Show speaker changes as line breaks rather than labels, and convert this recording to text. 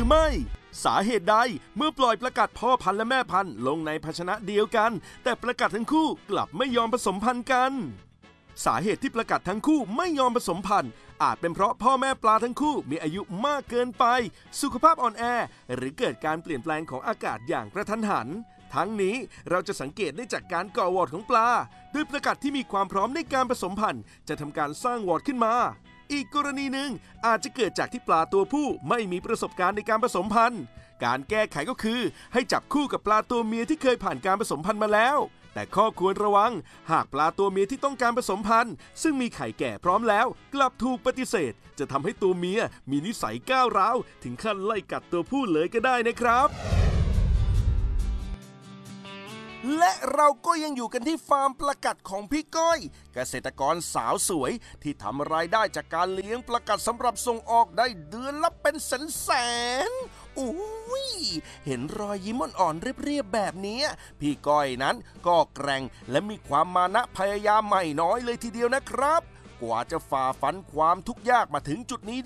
ไม่ สาเหตุใดเมื่อปล่อยปลากัดพ่อพันธุ์และแม่พันธุ์ลงในภาชนะเดียวกันแต่ปลากัดทั้งคู่กลับไม่ยอมผสมพันธุ์กันสาเหตุที่ปลากัดทั้งคู่ไม่ยอมผสมพันธุ์อาจเป็นเพราะพ่อแม่ปลาทั้งคู่มีอายุมากเกินไปสุขภาพอ่อนแอหรือเกิดการเปลี่ยนแปลงของอากาศอย่างกระทันหันทั้งนี้เราจะสังเกตได้จากการก่อวอร์ดของปลาโดยปลากัดที่มีความพร้อมในการผสมพันธุ์จะทำการสร้างวอร์ดขึ้นมาอีกกรณีหนึ่งอาจจะเกิดจากที่ปลาตัวผู้ไม่มีประสบการณ์ในการผสมพันธุ์การแก้ไขก็คือให้จับคู่กับปลาตัวเมียที่เคยผ่านการผสมพันธุ์มาแล้วแต่ข้อควรระวังหากปลาตัวเมียที่ต้องการผสมพันธุ์ซึ่งมีไข่แก่พร้อมแล้วกลับถูกปฏิเสธจะทำให้ตัวเมียมีนิสัยก้าวร้าวถึงขั้นไล่กัดตัวผู้เลยก็ได้นะครับและเราก็ยังอยู่กันที่ฟาร์มปลากัดของพี่ก้อยเกษตรกรสาวสวยที่ทำรายได้จากการเลี้ยงปลากัดสำหรับส่งออกได้เดือนละเป็นแสนอุ้ยเห็นรอยยิ้มอ่อนๆเรียบๆแบบนี้พี่ก้อยนั้นก็แกร่งและมีความมานะพยายามไม่น้อยเลยทีเดียวนะครับกว่าจะฝ่าฟันความทุกข์ยากมาถึงจุดนี้